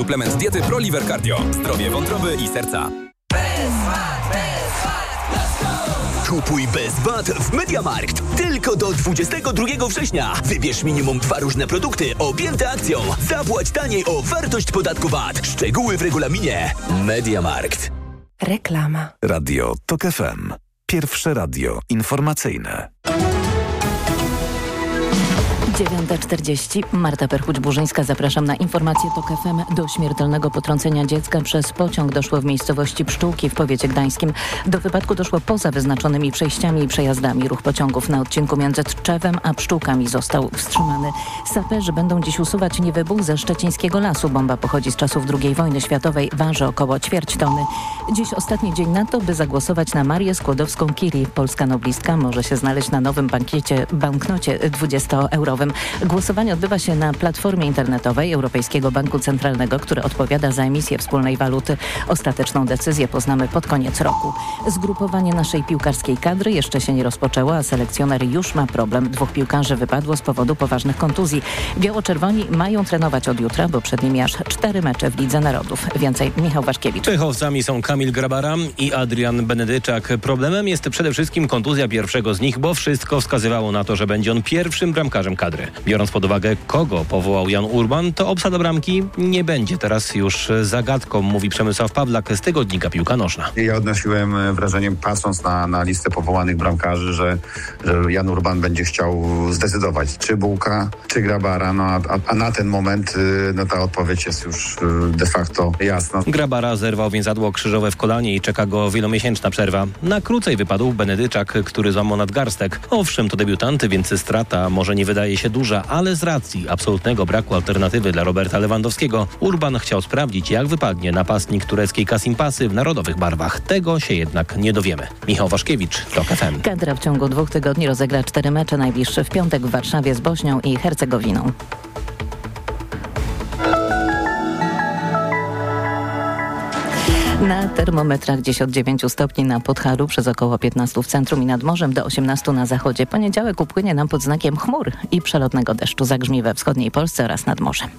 suplement diety ProLiver Cardio. Zdrowie wątroby i serca. Kupuj bez VAT w MediaMarkt. Tylko do 22 września. Wybierz minimum 2 różne produkty objęte akcją. Zapłać taniej o wartość podatku VAT. Szczegóły w regulaminie. MediaMarkt. Reklama. Radio TOK FM. Pierwsze radio informacyjne. 9:40. Marta Perchuć-Burzyńska. Zapraszam na informację TOK FM. Do śmiertelnego potrącenia dziecka przez pociąg doszło w miejscowości Pszczółki w powiecie gdańskim. Do wypadku doszło poza wyznaczonymi przejściami i przejazdami. Ruch pociągów na odcinku między Tczewem a Pszczółkami został wstrzymany. Saperzy będą dziś usuwać niewybuch ze szczecińskiego lasu. Bomba pochodzi z czasów II wojny światowej. Waży około ćwierć tony. Dziś ostatni dzień na to, by zagłosować na Marię Skłodowską-Curie. Polska noblistka może się znaleźć na nowym banknocie 20-eurowym. Głosowanie odbywa się na platformie internetowej Europejskiego Banku Centralnego, który odpowiada za emisję wspólnej waluty. Ostateczną decyzję poznamy pod koniec roku. Zgrupowanie naszej piłkarskiej kadry jeszcze się nie rozpoczęło, a selekcjoner już ma problem. 2 piłkarzy wypadło z powodu poważnych kontuzji. Biało-czerwoni mają trenować od jutra, bo przed nimi aż 4 mecze w Lidze Narodów. Więcej Michał Waszkiewicz. Czechowcami są Kamil Grabara i Adrian Benedyczak. Problemem jest przede wszystkim kontuzja pierwszego z nich, bo wszystko wskazywało na to, że będzie on pierwszym bramkarzem kadry. Biorąc pod uwagę, kogo powołał Jan Urban, to obsada bramki nie będzie teraz już zagadką, mówi Przemysław Pawlak z tygodnika Piłka Nożna. Ja odnosiłem wrażenie, patrząc na listę powołanych bramkarzy, że Jan Urban będzie chciał zdecydować, czy Bułka, czy Grabara, a na ten moment ta odpowiedź jest już de facto jasna. Grabara zerwał więzadło krzyżowe w kolanie i czeka go wielomiesięczna przerwa. Na krócej wypadł Benedyczak, który złamał nadgarstek. Owszem, to debiutant, więc strata może nie wydaje się duża, ale z racji absolutnego braku alternatywy dla Roberta Lewandowskiego, Urban chciał sprawdzić, jak wypadnie napastnik tureckiej Kasimpasy w narodowych barwach. Tego się jednak nie dowiemy. Michał Waszkiewicz, TOK FM. Kadra w ciągu 2 tygodni rozegra 4 mecze, najbliższy w piątek w Warszawie z Bośnią i Hercegowiną. Na termometrach dziś od 9 stopni na Podhalu, przez około 15 w centrum i nad morzem, do 18 na zachodzie. Poniedziałek upłynie nam pod znakiem chmur i przelotnego deszczu. Zagrzmi we wschodniej Polsce oraz nad morzem.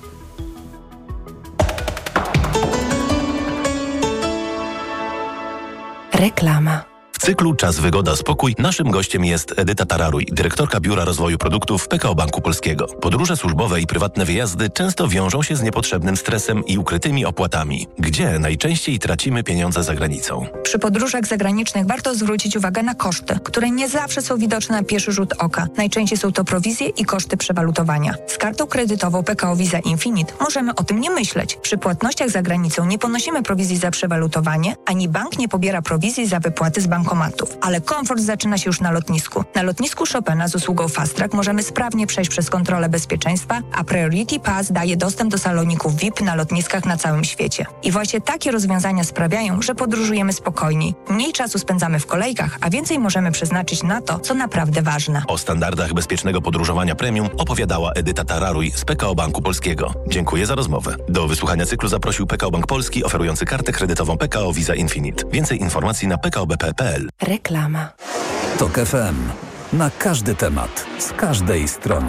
Reklama. W cyklu Czas, Wygoda, Spokój naszym gościem jest Edyta Tararuj, dyrektorka Biura Rozwoju Produktów PKO Banku Polskiego. Podróże służbowe i prywatne wyjazdy często wiążą się z niepotrzebnym stresem i ukrytymi opłatami. Gdzie najczęściej tracimy pieniądze za granicą? Przy podróżach zagranicznych warto zwrócić uwagę na koszty, które nie zawsze są widoczne na pierwszy rzut oka. Najczęściej są to prowizje i koszty przewalutowania. Z kartą kredytową PKO Visa Infinite możemy o tym nie myśleć. Przy płatnościach za granicą nie ponosimy prowizji za przewalutowanie, ani bank nie pobiera prowizji za wypłaty z bankomatów. Ale komfort zaczyna się już na lotnisku. Na lotnisku Chopina z usługą Fast Track możemy sprawnie przejść przez kontrolę bezpieczeństwa, a Priority Pass daje dostęp do saloników VIP na lotniskach na całym świecie. I właśnie takie rozwiązania sprawiają, że podróżujemy spokojniej. Mniej czasu spędzamy w kolejkach, a więcej możemy przeznaczyć na to, co naprawdę ważne. O standardach bezpiecznego podróżowania premium opowiadała Edyta Tararuj z PKO Banku Polskiego. Dziękuję za rozmowę. Do wysłuchania cyklu zaprosił PKO Bank Polski, oferujący kartę kredytową PKO Visa Infinite. Więcej informacji na pkobp.pl. Reklama. TOK FM. Na każdy temat, z każdej strony.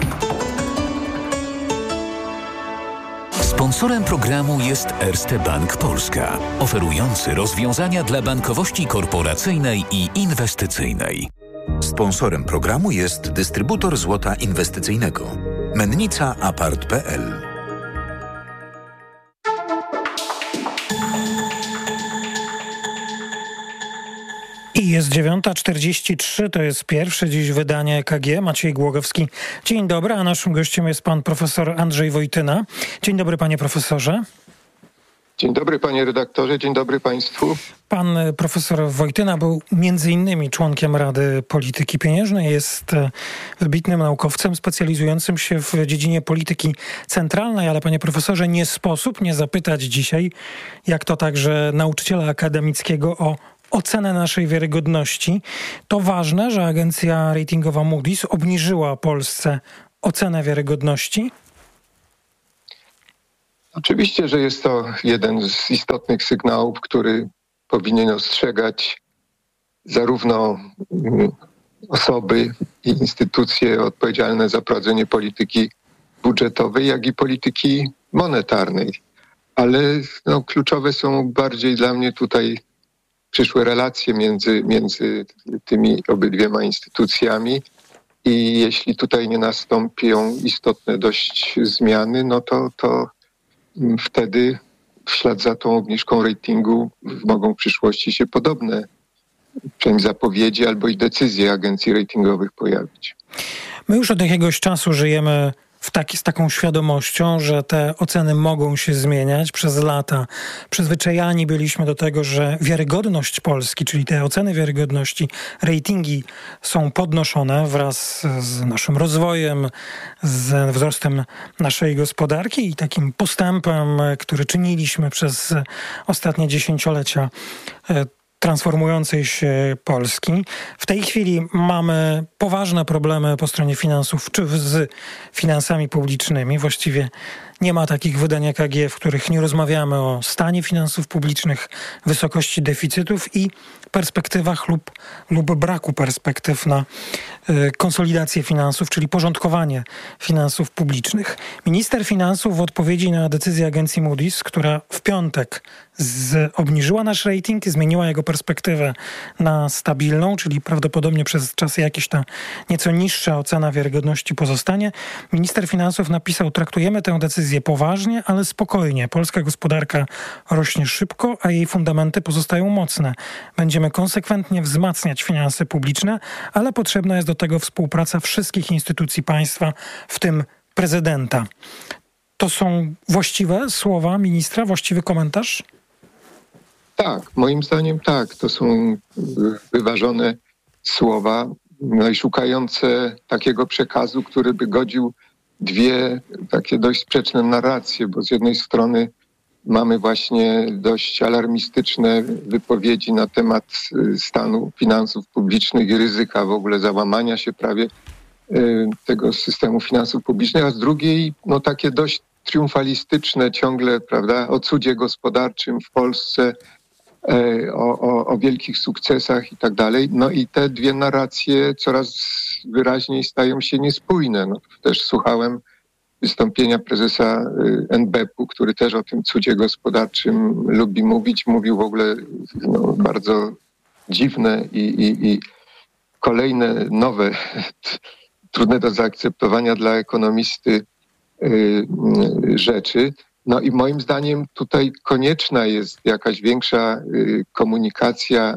Sponsorem programu jest Erste Bank Polska, oferujący rozwiązania dla bankowości korporacyjnej i inwestycyjnej. Sponsorem programu jest dystrybutor złota inwestycyjnego. Mennica Apart.pl. I jest 9:43, to jest pierwsze dziś wydanie EKG. Maciej Głogowski. Dzień dobry, a naszym gościem jest pan profesor Andrzej Wojtyna. Dzień dobry, panie profesorze. Dzień dobry, panie redaktorze, dzień dobry państwu. Pan profesor Wojtyna był między innymi członkiem Rady Polityki Pieniężnej, jest wybitnym naukowcem specjalizującym się w dziedzinie polityki centralnej, ale panie profesorze, nie sposób nie zapytać dzisiaj, jak to także nauczyciela akademickiego, o ocenę naszej wiarygodności. To ważne, że agencja ratingowa Moody's obniżyła Polsce ocenę wiarygodności? Oczywiście, że jest to jeden z istotnych sygnałów, który powinien ostrzegać zarówno osoby i instytucje odpowiedzialne za prowadzenie polityki budżetowej, jak i polityki monetarnej. ale kluczowe są bardziej dla mnie tutaj przyszłe relacje między tymi obydwiema instytucjami i jeśli tutaj nie nastąpią istotne dość zmiany, no to wtedy w ślad za tą obniżką ratingu mogą w przyszłości się podobne przynajmniej zapowiedzi albo i decyzje agencji ratingowych pojawić. My już od jakiegoś czasu żyjemy z taką świadomością, że te oceny mogą się zmieniać. Przez lata przyzwyczajani byliśmy do tego, że wiarygodność Polski, czyli te oceny wiarygodności, ratingi są podnoszone wraz z naszym rozwojem, z wzrostem naszej gospodarki i takim postępem, który czyniliśmy przez ostatnie dziesięciolecia transformującej się Polski. W tej chwili mamy poważne problemy po stronie finansów, czy z finansami publicznymi. Właściwie nie ma takich wydań EKG, w których nie rozmawiamy o stanie finansów publicznych, wysokości deficytów i perspektywach lub braku perspektyw na konsolidację finansów, czyli porządkowanie finansów publicznych. Minister finansów w odpowiedzi na decyzję agencji Moody's, która w piątek obniżyła nasz rating, zmieniła jego perspektywę na stabilną, czyli prawdopodobnie przez czas jakiś ta nieco niższa ocena wiarygodności pozostanie. Minister finansów napisał: traktujemy tę decyzję poważnie, ale spokojnie. Polska gospodarka rośnie szybko, a jej fundamenty pozostają mocne. Będziemy konsekwentnie wzmacniać finanse publiczne, ale potrzebna jest do tego współpraca wszystkich instytucji państwa, w tym prezydenta. To są właściwe słowa ministra, właściwy komentarz? Tak, moim zdaniem tak. To są wyważone słowa, i szukające takiego przekazu, który by godził dwie takie dość sprzeczne narracje, bo z jednej strony mamy właśnie dość alarmistyczne wypowiedzi na temat stanu finansów publicznych i ryzyka w ogóle załamania się prawie tego systemu finansów publicznych, a z drugiej takie dość triumfalistyczne ciągle, prawda, o cudzie gospodarczym w Polsce, o wielkich sukcesach i tak dalej. No i te dwie narracje coraz wyraźniej stają się niespójne. Też słuchałem wystąpienia prezesa NBP-u, który też o tym cudzie gospodarczym lubi mówić. Mówił w ogóle bardzo dziwne i kolejne nowe, trudne do zaakceptowania dla ekonomisty rzeczy. No i moim zdaniem tutaj konieczna jest jakaś większa komunikacja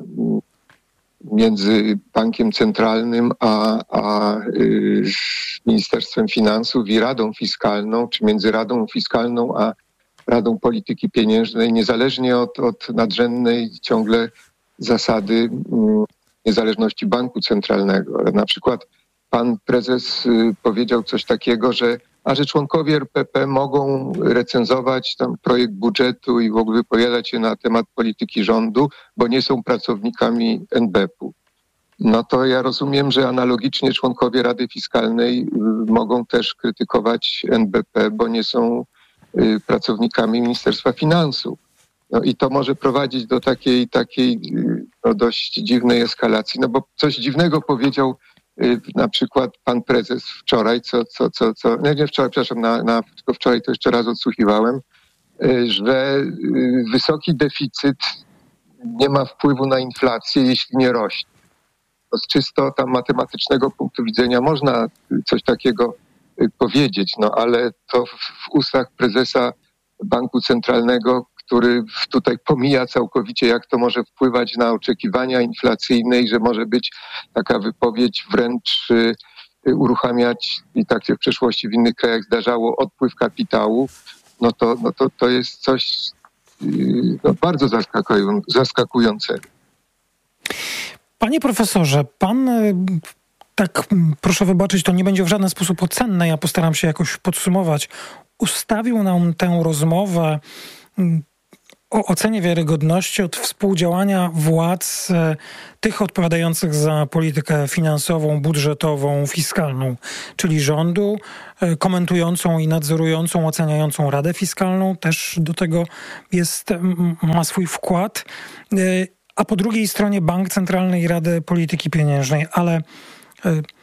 między Bankiem Centralnym a Ministerstwem Finansów i Radą Fiskalną, czy między Radą Fiskalną a Radą Polityki Pieniężnej, niezależnie od nadrzędnej ciągle zasady niezależności Banku Centralnego. Ale na przykład pan prezes powiedział coś takiego, że członkowie RPP mogą recenzować tam projekt budżetu i w ogóle wypowiadać się na temat polityki rządu, bo nie są pracownikami NBP-u. No to ja rozumiem, że analogicznie członkowie Rady Fiskalnej mogą też krytykować NBP, bo nie są pracownikami Ministerstwa Finansów. No i to może prowadzić do takiej dość dziwnej eskalacji, bo coś dziwnego powiedział na przykład pan prezes wczoraj, nie wczoraj, przepraszam, tylko wczoraj to jeszcze raz odsłuchiwałem, że wysoki deficyt nie ma wpływu na inflację, jeśli nie rośnie. To z czysto tam matematycznego punktu widzenia można coś takiego powiedzieć, ale to w ustach prezesa Banku Centralnego, który tutaj pomija całkowicie, jak to może wpływać na oczekiwania inflacyjne i że może być taka wypowiedź wręcz uruchamiać, i tak się w przeszłości w innych krajach zdarzało, odpływ kapitału, to jest coś bardzo zaskakującego. Panie profesorze, pan, tak proszę wybaczyć, to nie będzie w żaden sposób ocenne, ja postaram się jakoś podsumować, ustawił nam tę rozmowę o ocenie wiarygodności od współdziałania władz tych odpowiadających za politykę finansową, budżetową, fiskalną, czyli rządu, komentującą i nadzorującą, oceniającą Radę Fiskalną, też do tego ma swój wkład, a po drugiej stronie Bank Centralny i Radę Polityki Pieniężnej. Ale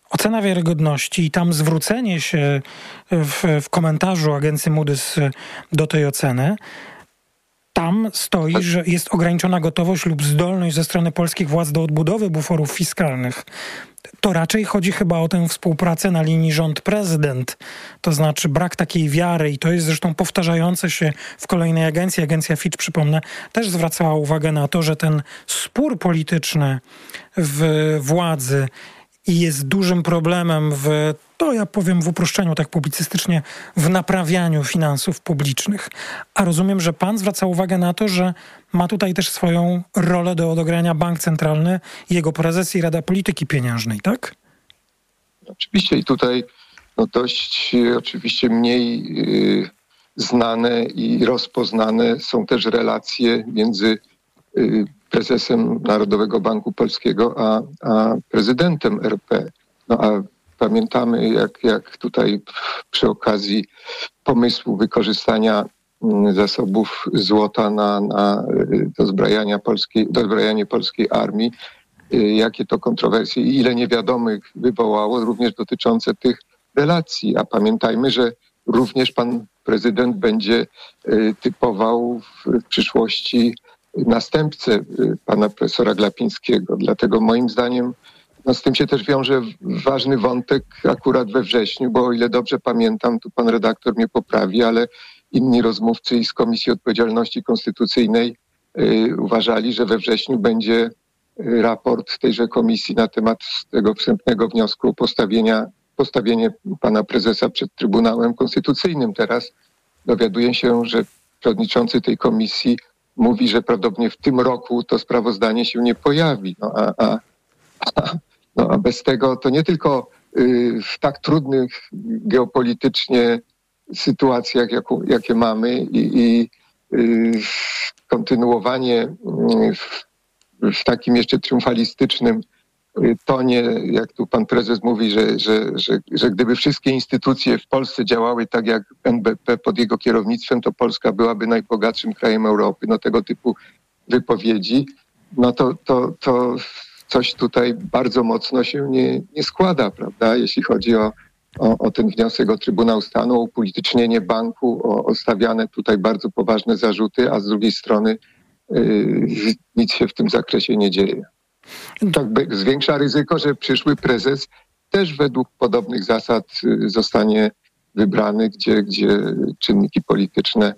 ocena wiarygodności i tam zwrócenie się w komentarzu agencji Moody's do tej oceny, tam stoi, że jest ograniczona gotowość lub zdolność ze strony polskich władz do odbudowy buforów fiskalnych. To raczej chodzi chyba o tę współpracę na linii rząd-prezydent. To znaczy brak takiej wiary i to jest zresztą powtarzające się w kolejnej agencji. Agencja Fitch, przypomnę, też zwracała uwagę na to, że ten spór polityczny w władzy i jest dużym problemem ja powiem w uproszczeniu, tak publicystycznie, w naprawianiu finansów publicznych. A rozumiem, że pan zwraca uwagę na to, że ma tutaj też swoją rolę do odegrania Bank Centralny, jego prezes i Rada Polityki Pieniężnej, tak? Oczywiście i tutaj dość oczywiście mniej znane i rozpoznane są też relacje między prezesem Narodowego Banku Polskiego a prezydentem RP. A pamiętamy, jak tutaj przy okazji pomysłu wykorzystania zasobów złota na dozbrajanie polskiej armii, jakie to kontrowersje i ile niewiadomych wywołało, również dotyczące tych relacji. A pamiętajmy, że również pan prezydent będzie typował w przyszłości następcę pana profesora Glapińskiego. Dlatego moim zdaniem z tym się też wiąże ważny wątek akurat we wrześniu, bo o ile dobrze pamiętam, tu pan redaktor mnie poprawi, ale inni rozmówcy i z Komisji Odpowiedzialności Konstytucyjnej uważali, że we wrześniu będzie raport tejże komisji na temat tego wstępnego wniosku o postawienie pana prezesa przed Trybunałem Konstytucyjnym. Teraz dowiaduję się, że przewodniczący tej komisji mówi, że prawdopodobnie w tym roku to sprawozdanie się nie pojawi. A bez tego to nie tylko w tak trudnych geopolitycznie sytuacjach, jakie mamy i kontynuowanie w takim jeszcze triumfalistycznym tonie, jak tu pan prezes mówi, że gdyby wszystkie instytucje w Polsce działały tak jak NBP pod jego kierownictwem, to Polska byłaby najbogatszym krajem Europy. Tego typu wypowiedzi, to coś tutaj bardzo mocno się nie składa, prawda? Jeśli chodzi o ten wniosek o Trybunał Stanu, o upolitycznienie banku, o stawiane tutaj bardzo poważne zarzuty, a z drugiej strony nic się w tym zakresie nie dzieje. To zwiększa ryzyko, że przyszły prezes też według podobnych zasad zostanie wybrany, gdzie czynniki polityczne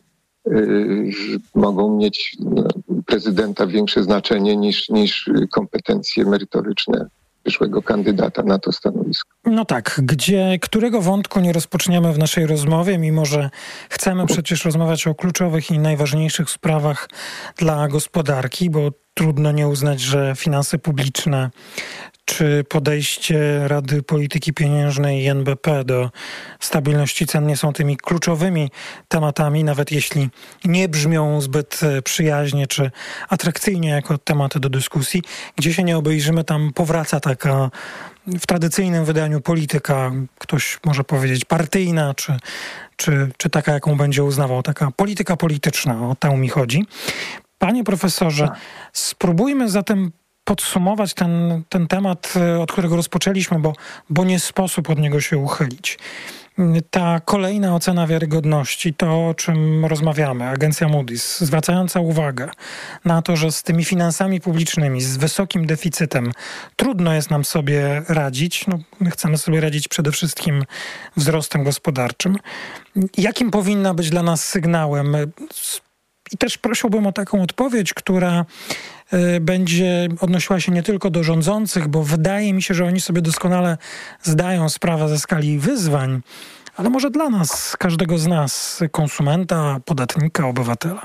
mogą mieć prezydenta większe znaczenie niż kompetencje merytoryczne przyszłego kandydata na to stanowisko. Którego wątku nie rozpoczniemy w naszej rozmowie, mimo że chcemy przecież rozmawiać o kluczowych i najważniejszych sprawach dla gospodarki, bo trudno nie uznać, że finanse publiczne czy podejście Rady Polityki Pieniężnej i NBP do stabilności cen nie są tymi kluczowymi tematami, nawet jeśli nie brzmią zbyt przyjaźnie czy atrakcyjnie jako tematy do dyskusji. Gdzie się nie obejrzymy, tam powraca taka w tradycyjnym wydaniu polityka, ktoś może powiedzieć partyjna, czy taka, jaką będzie uznawał, taka polityka polityczna, o tę mi chodzi. Panie profesorze, spróbujmy zatem podsumować ten temat, od którego rozpoczęliśmy, bo nie sposób od niego się uchylić. Ta kolejna ocena wiarygodności, to o czym rozmawiamy, agencja Moody's, zwracająca uwagę na to, że z tymi finansami publicznymi, z wysokim deficytem trudno jest nam sobie radzić. My chcemy sobie radzić przede wszystkim wzrostem gospodarczym. Jakim powinna być dla nas sygnałem? I też prosiłbym o taką odpowiedź, która będzie odnosiła się nie tylko do rządzących, bo wydaje mi się, że oni sobie doskonale zdają sprawę ze skali wyzwań, ale może dla nas, każdego z nas, konsumenta, podatnika, obywatela.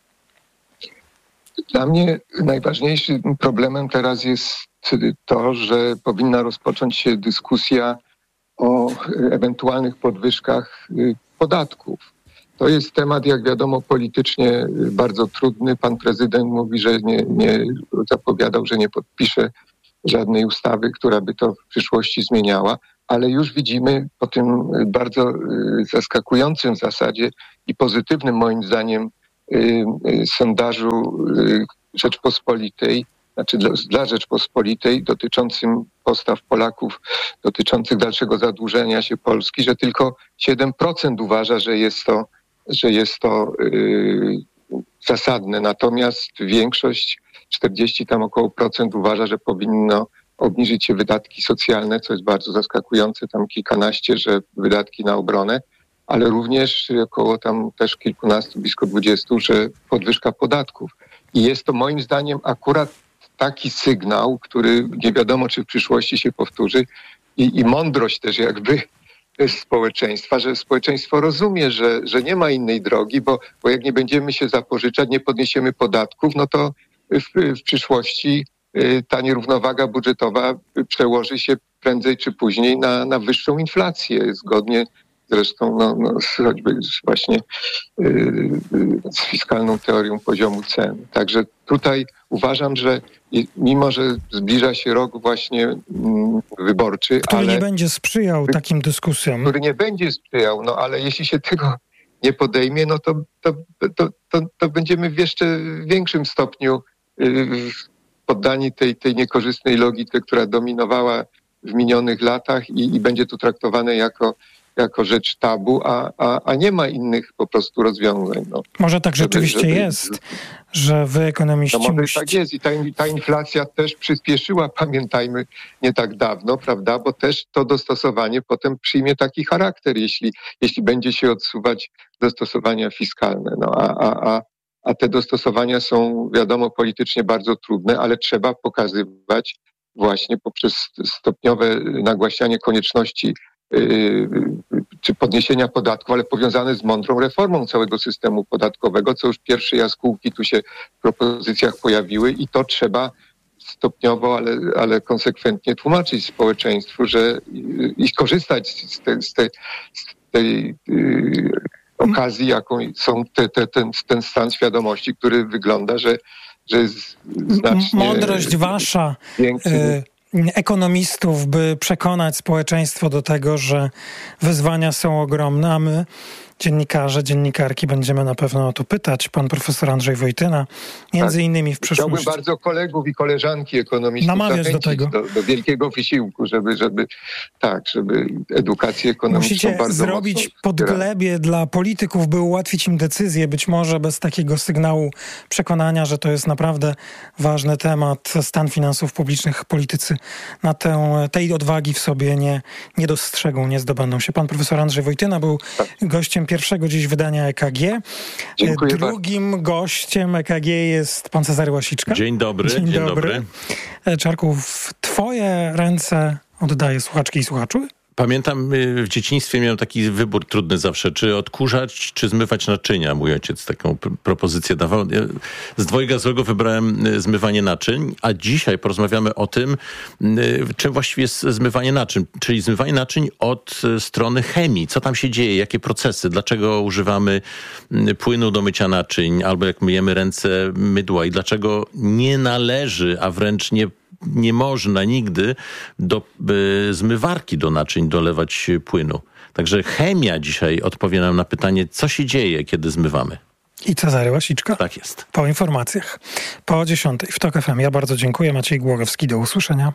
Dla mnie najważniejszym problemem teraz jest to, że powinna rozpocząć się dyskusja o ewentualnych podwyżkach podatków. To jest temat, jak wiadomo, politycznie bardzo trudny. Pan prezydent mówi, że nie zapowiadał, że nie podpisze żadnej ustawy, która by to w przyszłości zmieniała, ale już widzimy po tym bardzo zaskakującym w zasadzie i pozytywnym moim zdaniem sondażu Rzeczpospolitej znaczy dla Rzeczpospolitej, dotyczącym postaw Polaków, dotyczących dalszego zadłużenia się Polski, że tylko 7% uważa, że jest to zasadne. Natomiast większość, 40 tam około procent uważa, że powinno obniżyć się wydatki socjalne, co jest bardzo zaskakujące, tam kilkanaście, że wydatki na obronę, ale również około tam też kilkunastu, blisko 20, że podwyżka podatków. I jest to moim zdaniem akurat taki sygnał, który nie wiadomo, czy w przyszłości się powtórzy i mądrość też jakby społeczeństwa, że społeczeństwo rozumie, że nie ma innej drogi, bo jak nie będziemy się zapożyczać, nie podniesiemy podatków, no to w przyszłości ta nierównowaga budżetowa przełoży się prędzej czy później na wyższą inflację, zgodnie zresztą choćby właśnie z fiskalną teorią poziomu cen. Także tutaj uważam, że mimo, że zbliża się rok właśnie wyborczy, który nie będzie sprzyjał takim dyskusjom. Który nie będzie sprzyjał, ale jeśli się tego nie podejmie, no to będziemy w jeszcze większym stopniu poddani tej niekorzystnej logice, która dominowała w minionych latach i będzie to traktowane jako rzecz tabu, a nie ma innych po prostu rozwiązań. Może tak rzeczywiście jest, że wy ekonomiści może tak jest i ta inflacja też przyspieszyła, pamiętajmy, nie tak dawno, prawda, bo też to dostosowanie potem przyjmie taki charakter, jeśli będzie się odsuwać dostosowania fiskalne. A te dostosowania są, wiadomo, politycznie bardzo trudne, ale trzeba pokazywać właśnie poprzez stopniowe nagłaśnianie konieczności czy podniesienia podatków, ale powiązane z mądrą reformą całego systemu podatkowego, co już pierwsze jaskółki tu się w propozycjach pojawiły i to trzeba stopniowo, ale konsekwentnie tłumaczyć społeczeństwu, że i skorzystać z tej okazji, jaką są ten stan świadomości, który wygląda, że jest znacznie mądrość wasza większy. Ekonomistów, by przekonać społeczeństwo do tego, że wyzwania są ogromne, a my, dziennikarze, dziennikarki, będziemy na pewno o to pytać. Pan profesor Andrzej Wojtyna, między innymi w przyszłości. Chciałbym bardzo kolegów i koleżanki ekonomistów namawiać do tego. Do wielkiego wysiłku, żeby edukację ekonomiczną musicie bardzo zrobić podglebie dla polityków, by ułatwić im decyzję, być może bez takiego sygnału przekonania, że to jest naprawdę ważny temat. Stan finansów publicznych politycy na tej odwagi w sobie nie dostrzegą, nie zdobędą się. Pan profesor Andrzej Wojtyna był gościem pierwszego dziś wydania EKG. Dziękuję Drugim bardzo. gościem EKG jest pan Cezary Łasiczka. Dzień dobry. Dzień dobry. Czarku, w twoje ręce oddaję słuchaczki i słuchaczu. Pamiętam, w dzieciństwie miałem taki wybór trudny zawsze, czy odkurzać, czy zmywać naczynia. Mój ojciec taką propozycję dawał. Z dwojga złego wybrałem zmywanie naczyń, a dzisiaj porozmawiamy o tym, czym właściwie jest zmywanie naczyń. Czyli zmywanie naczyń od strony chemii. Co tam się dzieje, jakie procesy, dlaczego używamy płynu do mycia naczyń, albo jak myjemy ręce, mydła i dlaczego nie należy, a wręcz nie można nigdy do zmywarki do naczyń dolewać płynu. Także chemia dzisiaj odpowie nam na pytanie, co się dzieje, kiedy zmywamy. I Cezary Łasiczka. Tak jest. Po informacjach. Po 10:00 w TOK FM. Ja bardzo dziękuję. Maciej Głogowski. Do usłyszenia.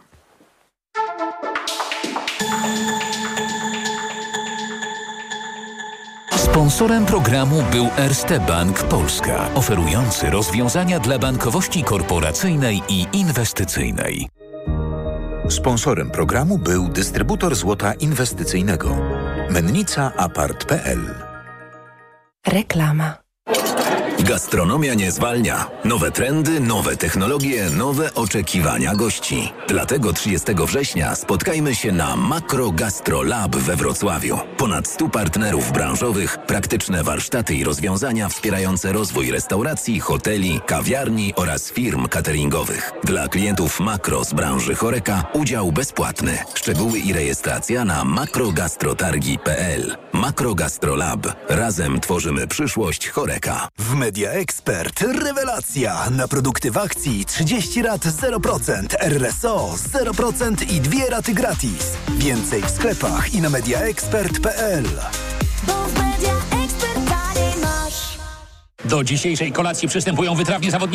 Sponsorem programu był Erste Bank Polska, oferujący rozwiązania dla bankowości korporacyjnej i inwestycyjnej. Sponsorem programu był dystrybutor złota inwestycyjnego. Mennica Apart.pl. Reklama. Gastronomia nie zwalnia. Nowe trendy, nowe technologie, nowe oczekiwania gości. Dlatego 30 września spotkajmy się na Makro Gastro Lab we Wrocławiu. Ponad 100 partnerów branżowych, praktyczne warsztaty i rozwiązania wspierające rozwój restauracji, hoteli, kawiarni oraz firm cateringowych. Dla klientów Makro z branży HoReCa udział bezpłatny. Szczegóły i rejestracja na makrogastrotargi.pl. Makro Gastro Lab. Razem tworzymy przyszłość HoReCa. W Media Expert rewelacja! Na produkty w akcji 30 rat 0%, RSO 0% i 2 raty gratis. Więcej w sklepach i na mediaexpert.pl. Do dzisiejszej kolacji przystępują wytrawni zawodnicy.